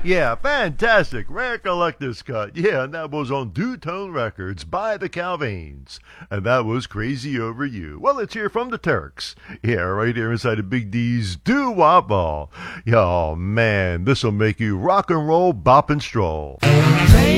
Yeah, fantastic. Rare collector's cut. Yeah, and that was on Two-Tone Records by the Calvins. And that was Crazy Over You. Well, let's hear from the Turks. Yeah, right here inside of Big D's Doo-Wop Ball. Yeah, oh man, this'll make you rock and roll, bop and stroll.